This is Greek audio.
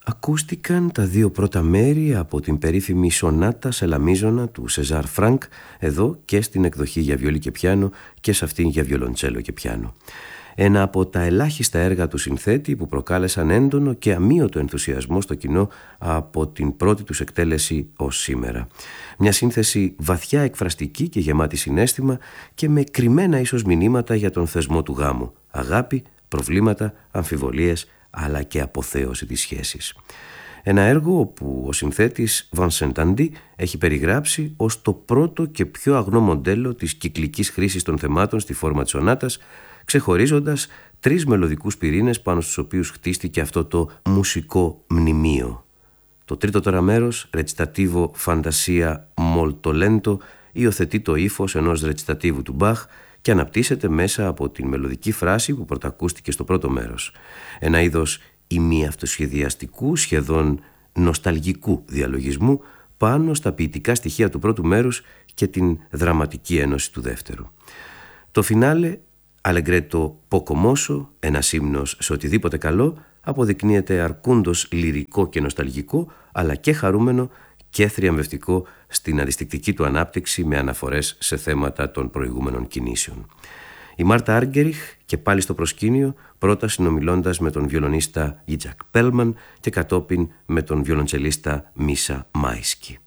Ακούστηκαν τα δύο πρώτα μέρη από την περίφημη σονάτα σε λαμίζωνα του Σεζάρ Φρανκ, εδώ και στην εκδοχή για βιολί και πιάνο και σε αυτήν για βιολοντσέλο και πιάνο. Ένα από τα ελάχιστα έργα του συνθέτη που προκάλεσαν έντονο και αμείωτο ενθουσιασμό στο κοινό από την πρώτη τους εκτέλεση ως σήμερα. Μια σύνθεση βαθιά εκφραστική και γεμάτη συναίσθημα και με κρυμμένα ίσως μηνύματα για τον θεσμό του γάμου, αγάπη, προβλήματα, αμφιβολίες, αλλά και αποθέωση της σχέσης. Ένα έργο όπου ο συνθέτης Vincent Tandy έχει περιγράψει ως το πρώτο και πιο αγνό μοντέλο της κυκλικής χρήσης των θεμάτων στη φόρμα της σονάτας, ξεχωρίζοντας 3 μελωδικούς πυρήνες πάνω στους οποίους χτίστηκε αυτό το μουσικό μνημείο. Το τρίτο τώρα μέρος, recitativo fantasia molto lento, υιοθετεί το ύφος ενός ρετσιτατίβου του Μπαχ και αναπτύσσεται μέσα από την μελωδική φράση που πρωτακούστηκε στο πρώτο μέρος. Ένα είδος ημιαυτοσχεδιαστικού, σχεδόν νοσταλγικού διαλογισμού πάνω στα ποιητικά στοιχεία του πρώτου μέρους και την δραματική ένωση του δεύτερου. Το φινάλε, Αλεγκρέτο Ποκομόσο, ένας ύμνος σε οτιδήποτε καλό, αποδεικνύεται αρκούντος λυρικό και νοσταλγικό, αλλά και χαρούμενο και θριαμβευτικό στην αντιστικτική του ανάπτυξη με αναφορές σε θέματα των προηγούμενων κινήσεων. Η Μάρτα Άργκεριχ και πάλι στο προσκήνιο, πρώτα συνομιλώντας με τον βιολονίστα Ιτζακ Πέλμαν και κατόπιν με τον βιολοντσελίστα Μίσα Μάισκι.